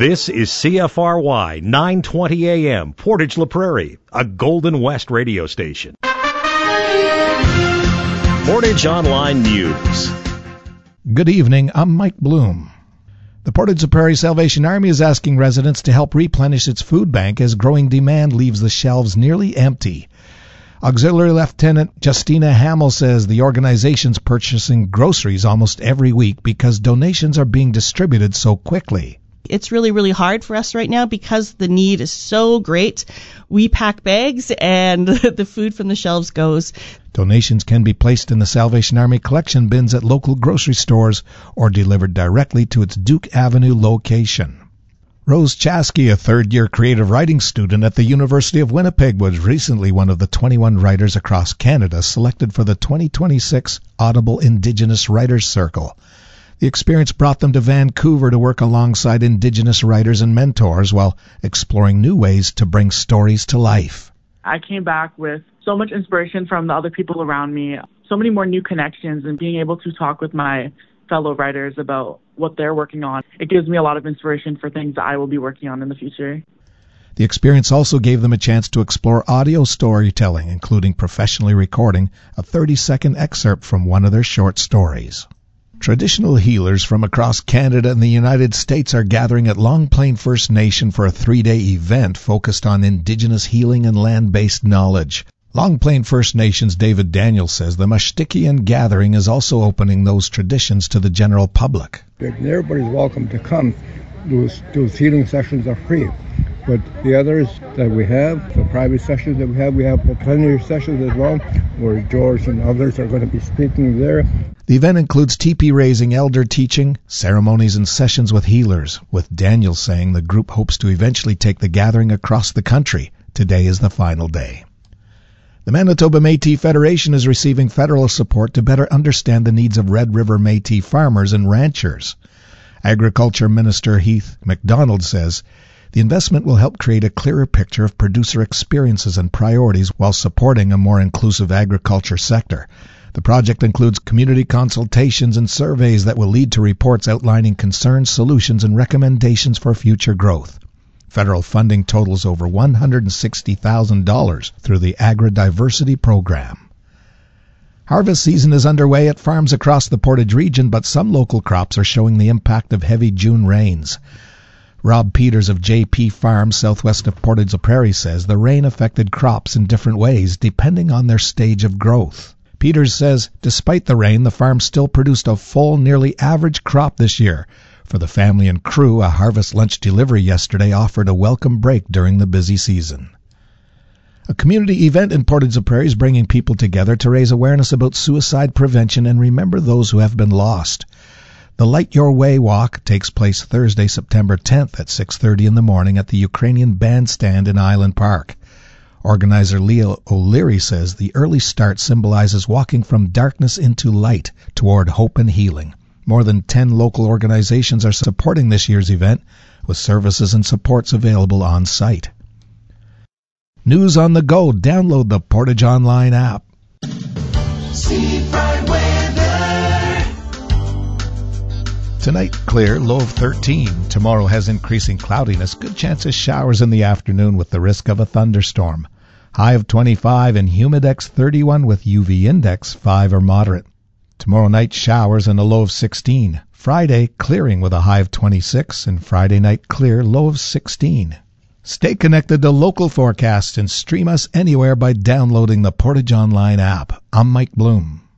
This is CFRY 920 AM, Portage La Prairie, a Golden West radio station. Portage Online News. Good evening, I'm Mike Bloom. The Portage La Prairie Salvation Army is asking residents to help replenish its food bank as growing demand leaves the shelves nearly empty. Auxiliary Lieutenant Justina Hamill says the organization's purchasing groceries almost every week because donations are being distributed so quickly. It's really, really hard for us right now because the need is so great. We pack bags and the food from the shelves goes. Donations can be placed in the Salvation Army collection bins at local grocery stores or delivered directly to its Duke Avenue location. Rose Chaskey, a third-year creative writing student at the University of Winnipeg, was recently one of the 21 writers across Canada selected for the 2026 Audible Indigenous Writers Circle. The experience brought them to Vancouver to work alongside Indigenous writers and mentors while exploring new ways to bring stories to life. I came back with so much inspiration from the other people around me, so many more new connections, and being able to talk with my fellow writers about what they're working on. It gives me a lot of inspiration for things that I will be working on in the future. The experience also gave them a chance to explore audio storytelling, including professionally recording a 30-second excerpt from one of their short stories. Traditional healers from across Canada and the United States are gathering at Long Plain First Nation for a 3-day event focused on Indigenous healing and land-based knowledge. Long Plain First Nations David Daniels says the Mashtikian gathering is also opening those traditions to the general public. Everybody's welcome to come. Those healing sessions are free. But the others that we have, the private sessions that we have plenty of sessions as well, where George and others are going to be speaking there. The event includes teepee raising, elder teaching, ceremonies, and sessions with healers, with Daniels saying the group hopes to eventually take the gathering across the country. Today is the final day. The Manitoba Métis Federation is receiving federal support to better understand the needs of Red River Métis farmers and ranchers. Agriculture Minister Heath MacDonald says the investment will help create a clearer picture of producer experiences and priorities while supporting a more inclusive agriculture sector. The project includes community consultations and surveys that will lead to reports outlining concerns, solutions, and recommendations for future growth. Federal funding totals over $160,000 through the Agri-Diversity Program. Harvest season is underway at farms across the Portage region, but some local crops are showing the impact of heavy June rains. Rob Peters of JP Farms, southwest of Portage La Prairie, says the rain affected crops in different ways depending on their stage of growth. Peters says despite the rain, the farm still produced a full, nearly average crop this year. For the family and crew, a harvest lunch delivery yesterday offered a welcome break during the busy season. A community event in Portage La Prairie is bringing people together to raise awareness about suicide prevention and remember those who have been lost. The Light Your Way Walk takes place Thursday, September 10th at 6:30 in the morning at the Ukrainian Bandstand in Island Park. Organizer Leah O'Leary says the early start symbolizes walking from darkness into light toward hope and healing. More than 10 local organizations are supporting this year's event, with services and supports available on site. News on the go. Download the Portage Online app. Seafront weather. Tonight, clear, low of 13. Tomorrow has increasing cloudiness. Good chance of showers in the afternoon with the risk of a thunderstorm. High of 25 and humidex 31 with UV index 5 or moderate. Tomorrow night, showers and a low of 16. Friday, clearing with a high of 26, and Friday night, clear, low of 16. Stay connected to local forecasts and stream us anywhere by downloading the Portage Online app. I'm Mike Bloom.